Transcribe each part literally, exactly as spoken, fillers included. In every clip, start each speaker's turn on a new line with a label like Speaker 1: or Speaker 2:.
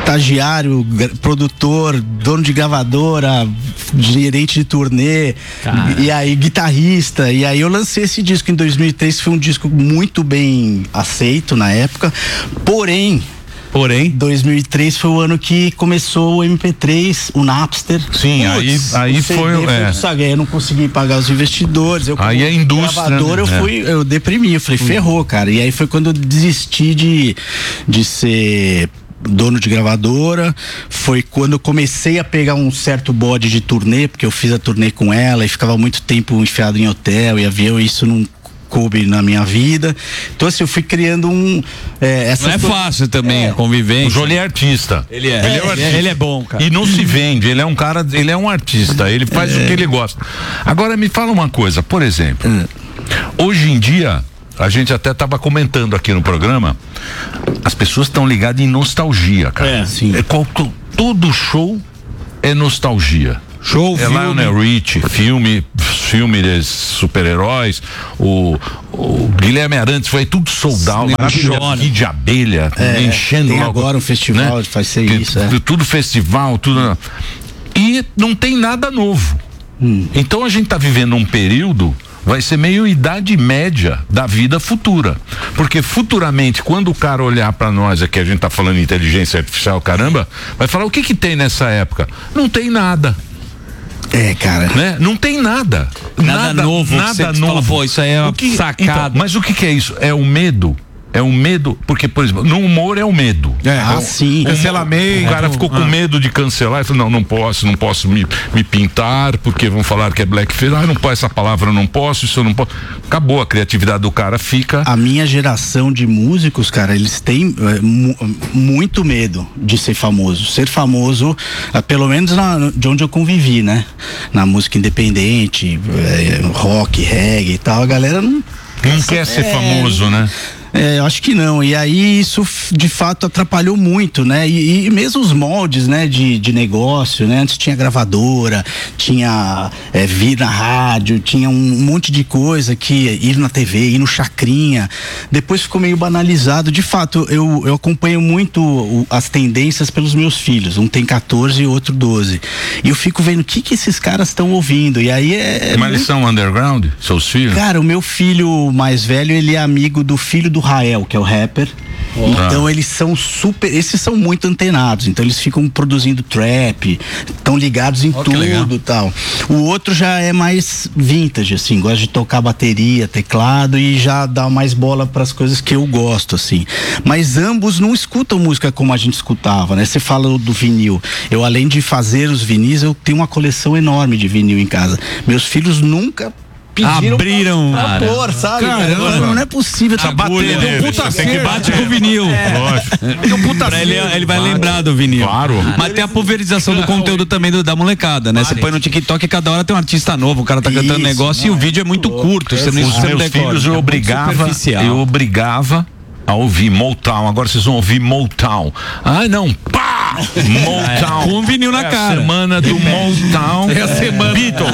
Speaker 1: estagiário, produtor, dono de gravadora, gerente de turnê, cara. E aí guitarrista, e aí eu lancei esse disco em dois mil e três, foi um disco muito bem aceito na época, porém
Speaker 2: Porém,
Speaker 1: dois mil e três foi o ano que começou o M P três, o Napster.
Speaker 3: Sim, Puts, aí, aí foi.
Speaker 1: foi é. Saguei, eu não consegui pagar os investidores. Eu,
Speaker 3: aí a indústria.
Speaker 1: Gravador, eu,
Speaker 3: é.
Speaker 1: fui, eu deprimi, eu falei, ferrou, cara. E aí foi quando eu desisti de, de ser dono de gravadora. Foi quando eu comecei a pegar um certo bode de turnê, porque eu fiz a turnê com ela e ficava muito tempo enfiado em hotel e avião, e isso não coube na minha vida. Então assim, eu fui criando um é,
Speaker 2: não é fácil também é. a convivência.
Speaker 3: O Jolie é artista.
Speaker 2: Ele é.
Speaker 3: Ele é,
Speaker 2: é,
Speaker 3: artista.
Speaker 2: ele é bom, cara.
Speaker 3: E não se vende, ele é um cara, ele é um artista, ele faz é. o que ele gosta. Agora me fala uma coisa, por exemplo, hum. hoje em dia, a gente até estava comentando aqui no programa, as pessoas estão ligadas em nostalgia, cara.
Speaker 1: É, sim.
Speaker 3: É, qual, todo show é nostalgia.
Speaker 2: Show,
Speaker 3: é Lionel Richie, filme, filme de super-heróis, o, o Guilherme Arantes foi tudo soldado, Kid de Abelha,
Speaker 1: é,
Speaker 3: enchendo
Speaker 1: tem
Speaker 3: logo,
Speaker 1: agora um festival,
Speaker 3: né?
Speaker 1: Faz ser isso, é.
Speaker 3: Tudo festival, tudo. E não tem nada novo. Hum. Então a gente tá vivendo um período, vai ser meio idade média da vida futura, porque futuramente, quando o cara olhar para nós aqui, a gente tá falando de inteligência artificial, caramba, vai falar, o que que tem nessa época? Não tem nada.
Speaker 1: É, cara.
Speaker 3: Né? Não tem nada.
Speaker 2: Nada,
Speaker 3: nada
Speaker 2: novo.
Speaker 3: Nada novo.
Speaker 2: Fala, pô, isso aí é uma
Speaker 3: que,
Speaker 2: sacada.
Speaker 3: Então, mas o que que é isso? É o medo. É um medo, porque, por exemplo, no humor é o medo.
Speaker 1: É, ah, sim.
Speaker 3: Cancelamento. O cara ficou com ah. medo de cancelar e falou, não, não posso, não posso me, me pintar, porque vão falar que é blackface. Ah, não posso, essa palavra eu não posso, isso eu não posso. Acabou, a criatividade do cara fica.
Speaker 1: A minha geração de músicos, cara, eles têm é, mu muito medo de ser famoso. Ser famoso, é, pelo menos na, de onde eu convivi, né? Na música independente, é, rock, reggae e tal, a galera não...
Speaker 3: Não quer ser é, famoso, né?
Speaker 1: É, eu acho que não, e aí isso de fato atrapalhou muito, né, e, e mesmo os moldes, né, de, de negócio, né, antes tinha gravadora, tinha é, vir na rádio, tinha um monte de coisa que ir na T V, ir no Chacrinha, depois ficou meio banalizado. De fato, eu, eu acompanho muito o, as tendências pelos meus filhos, um tem quatorze e outro doze, e eu fico vendo o que que esses caras estão ouvindo, e aí é...
Speaker 3: Mas eles são underground, seus filhos?
Speaker 1: Cara, o meu filho mais velho, ele é amigo do filho do Rael, que é o rapper. Oh. Então eles são super, esses são muito antenados, então eles ficam produzindo trap, estão ligados em oh, tudo e tal. O outro já é mais vintage, assim, gosta de tocar bateria, teclado e já dá mais bola para as coisas que eu gosto, assim. Mas ambos não escutam música como a gente escutava, né? Você fala do vinil. Eu, além de fazer os vinis, eu tenho uma coleção enorme de vinil em casa. Meus filhos nunca
Speaker 2: abriram
Speaker 1: pra, pra pôr, sabe?
Speaker 2: Caramba.
Speaker 1: Não, não é possível.
Speaker 2: Tá batendo um puta tem que bate com o vinil.
Speaker 3: É. Lógico. Tem um puta
Speaker 2: pra ele, ele vai claro. lembrar do vinil.
Speaker 3: Claro.
Speaker 2: Mas tem a pulverização do conteúdo também do, da molecada, né? Você põe no TikTok e cada hora tem um artista novo, o cara tá cantando Isso, negócio não, e o vídeo é muito louco. curto. Você não
Speaker 3: Os meus
Speaker 2: decora,
Speaker 3: filhos eu
Speaker 2: é
Speaker 3: obrigava, eu obrigava a ouvir Motown. Agora vocês vão ouvir Motown. Ah, não, pá! Motown.
Speaker 2: Com um vinil na
Speaker 3: é
Speaker 2: cara.
Speaker 3: A semana do Motown. É a semana. Beatles.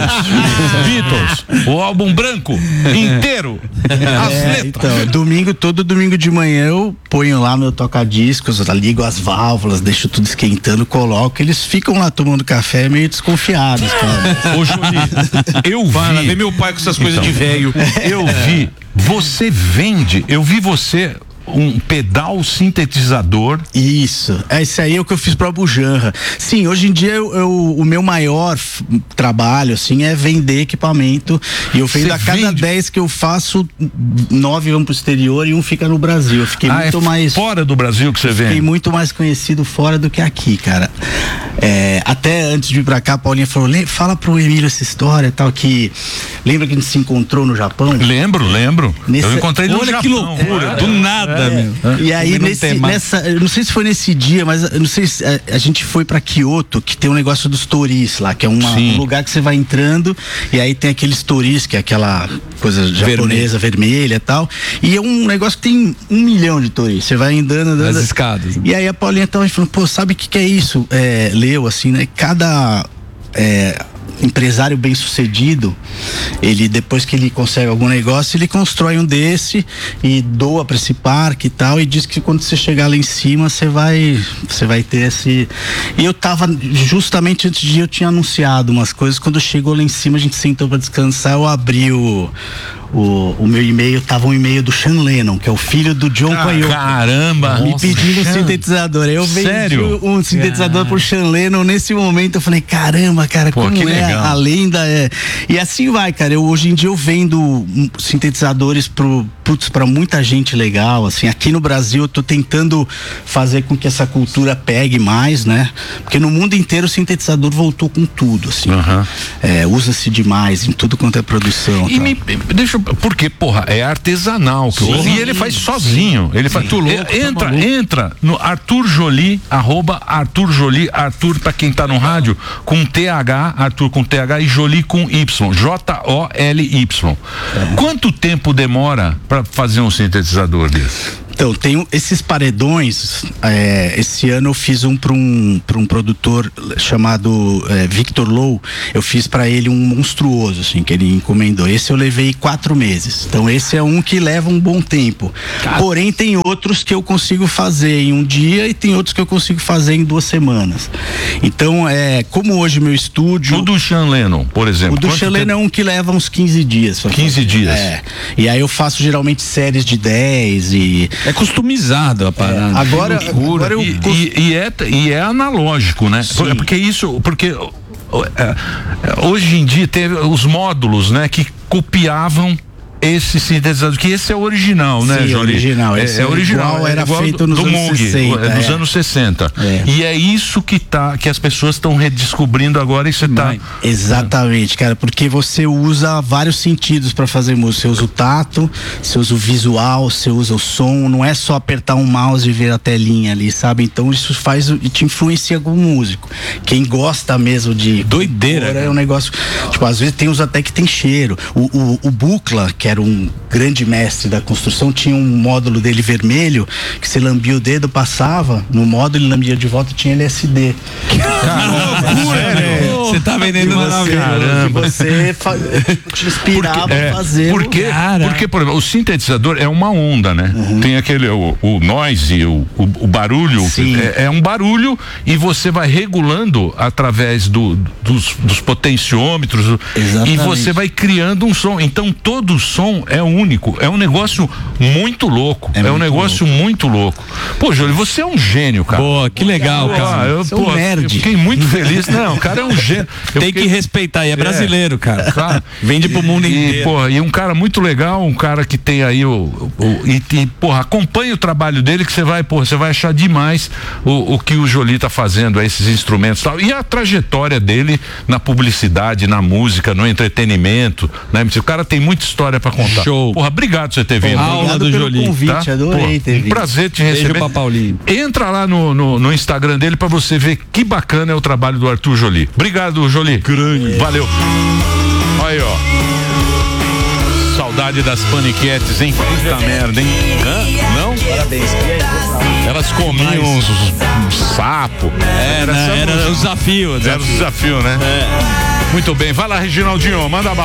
Speaker 3: Beatles. O álbum branco inteiro. As
Speaker 1: é,
Speaker 3: letras.
Speaker 1: Então, domingo, todo domingo de manhã eu ponho lá meu toca-discos, ligo as válvulas, deixo tudo esquentando, coloco. Eles ficam lá tomando café meio desconfiados, cara.
Speaker 3: Ô, Jolie, eu vi.
Speaker 2: Fala, vem meu pai com essas então, coisas de velho.
Speaker 3: Eu vi. Você vende. Eu vi você. Um pedal sintetizador.
Speaker 1: Isso, é isso aí é o que eu fiz para a Bujanra. Sim, hoje em dia eu, eu, o meu maior f- trabalho assim é vender equipamento, e eu vendo a cada dez que eu faço, nove vão pro exterior e um fica no Brasil. Eu fiquei
Speaker 3: ah,
Speaker 1: muito
Speaker 3: é
Speaker 1: mais
Speaker 3: fora do Brasil que você vende.
Speaker 1: Fiquei muito mais conhecido fora do que aqui, cara. É, até antes de ir pra cá, a Paulinha falou, fala pro Emílio essa história tal, que lembra que a gente se encontrou no Japão?
Speaker 3: Lembro, lembro.
Speaker 1: Nesse...
Speaker 3: Eu encontrei no
Speaker 2: Olha
Speaker 3: Japão.
Speaker 2: Que loucura, é, do nada. É,
Speaker 1: É. E aí nesse, nessa, eu não sei se foi nesse dia, mas eu não sei se a, a gente foi pra Kyoto, que tem um negócio dos toris lá, que é uma, um lugar que você vai entrando e aí tem aqueles toris, que é aquela coisa japonesa vermelha e tal, e é um negócio que tem um milhão de toris, você vai andando, andando.
Speaker 2: As escadas.
Speaker 1: E aí a Paulinha tava falando, pô, sabe o que que é isso? É, leu assim, né? Cada... É, empresário bem sucedido, ele depois que ele consegue algum negócio, ele constrói um desse e doa para esse parque e tal, e diz que quando você chegar lá em cima, você vai você vai ter esse... E eu tava, justamente antes de ir, eu tinha anunciado umas coisas, quando chegou lá em cima, a gente sentou para descansar, eu abri o O, o meu e-mail, tava um e-mail do Sean Lennon, que é o filho do John
Speaker 3: ah,
Speaker 1: Coyote.
Speaker 3: Caramba!
Speaker 1: Me
Speaker 3: Nossa,
Speaker 1: pedindo um
Speaker 3: Sean.
Speaker 1: sintetizador. Eu vendi
Speaker 3: Sério?
Speaker 1: um sintetizador pro Sean Lennon. Nesse momento eu falei, caramba, cara,
Speaker 3: Pô,
Speaker 1: como
Speaker 3: que
Speaker 1: é
Speaker 3: legal.
Speaker 1: a lenda é. E assim vai, cara. Eu, hoje em dia eu vendo sintetizadores pro, putz, pra muita gente legal. Assim, aqui no Brasil eu tô tentando fazer com que essa cultura pegue mais, né? Porque no mundo inteiro o sintetizador voltou com tudo, assim.
Speaker 3: Uhum.
Speaker 1: É, usa-se demais em tudo quanto é produção.
Speaker 3: E
Speaker 1: tá?
Speaker 3: me, deixa eu, porque, porra, é artesanal. Sim. E ele faz sozinho. Ele faz tudo louco. É, entra, tá entra no Arthur Joly, arroba Arthur Joly, Arthur pra quem tá no rádio, com T H, Arthur com T H e Joly com Y, J O L Y. É. Quanto tempo demora pra fazer um sintetizador desse?
Speaker 1: Então, tem esses paredões, é, esse ano eu fiz um para um, pra um produtor chamado é, Victor Lowe, eu fiz para ele um monstruoso, assim, que ele encomendou. Esse eu levei quatro meses, então esse é um que leva um bom tempo. Cara. Porém, tem outros que eu consigo fazer em um dia e tem outros que eu consigo fazer em duas semanas. Então, é, como hoje meu estúdio...
Speaker 3: O do Sean Lennon, por exemplo.
Speaker 1: O do Sean Lennon é um que leva uns quinze dias.
Speaker 3: quinze
Speaker 1: fazer.
Speaker 3: dias.
Speaker 1: É, e aí eu faço geralmente séries de dez e...
Speaker 2: É customizado a parada.
Speaker 1: É, agora, agora eu...
Speaker 3: E, e, e, é, e é analógico, né? Sim. Porque isso, porque é, hoje em dia teve os módulos, né, que copiavam esse sintetizador, que esse é o original, né,
Speaker 1: Sim,
Speaker 3: Joly?
Speaker 1: original.
Speaker 3: É,
Speaker 1: esse
Speaker 3: é original,
Speaker 1: igual, era
Speaker 3: é igual
Speaker 1: feito
Speaker 3: do,
Speaker 1: nos
Speaker 3: do
Speaker 1: anos
Speaker 3: Moog,
Speaker 1: sessenta.
Speaker 3: É dos
Speaker 1: é.
Speaker 3: anos sessenta.
Speaker 1: É.
Speaker 3: E é isso que tá, que as pessoas estão redescobrindo agora e você tá...
Speaker 1: Exatamente, cara, porque você usa vários sentidos para fazer música. Você usa o tato, você usa o visual, você usa o som, não é só apertar um mouse e ver a telinha ali, sabe? Então isso faz e te influencia como músico. Quem gosta mesmo de...
Speaker 2: Doideira.
Speaker 1: É um negócio... Tipo, às vezes tem uns até que tem cheiro. O, o, o Buchla, que era um grande mestre da construção, tinha um módulo dele vermelho, que você lambia o dedo, passava no módulo, ele lambia de volta, tinha L S D.
Speaker 2: Você tá vendendo
Speaker 1: na
Speaker 3: caramba.
Speaker 1: Você fa... te inspirava
Speaker 3: porque, é,
Speaker 1: a fazer.
Speaker 3: Porque, porque, por exemplo, o sintetizador é uma onda, né? Uhum. Tem aquele, o, o noise, o, o, o barulho, é, é um barulho e você vai regulando através do, dos, dos potenciômetros. Exatamente. E você vai criando um som. Então todo som é único, é um negócio muito louco, é, é um negócio louco. muito louco. Pô, Júlio, você é um gênio, cara.
Speaker 2: Boa, que legal,
Speaker 3: pô,
Speaker 2: cara.
Speaker 3: Eu,
Speaker 1: pô,
Speaker 3: um nerd. Eu fiquei muito feliz. Não, o cara é um gênio. Eu
Speaker 2: Tem
Speaker 3: fiquei...
Speaker 2: que respeitar, e é brasileiro, cara. Tá? Vende pro mundo
Speaker 3: e,
Speaker 2: inteiro.
Speaker 3: Porra, e um cara muito legal, um cara que tem aí o, o e, e porra, acompanha o trabalho dele que você vai, porra, você vai achar demais o, o que o Joly tá fazendo, esses instrumentos e tal. E a trajetória dele na publicidade, na música, no entretenimento, né? O cara tem muita história pra contar.
Speaker 2: Show.
Speaker 3: Porra, obrigado por você ter vindo.
Speaker 2: Aula do Joly.
Speaker 1: Convite,
Speaker 3: tá?
Speaker 1: adorei
Speaker 3: Porra,
Speaker 1: ter vindo.
Speaker 3: Um prazer te receber.
Speaker 2: Beijo pra Paulinho.
Speaker 3: Entra lá no, no, no Instagram dele pra você ver que bacana é o trabalho do Arthur Joly. Obrigado, Joly. Grande. Valeu. Olha aí, ó. Saudade das paniquetes, hein? Puta merda, hein? Hã? Não?
Speaker 1: Parabéns.
Speaker 3: Elas comiam uns, uns sapo.
Speaker 2: Era, era, era o desafio.
Speaker 3: Era o desafio, né? É. Muito bem. Vai lá, Reginaldinho, manda a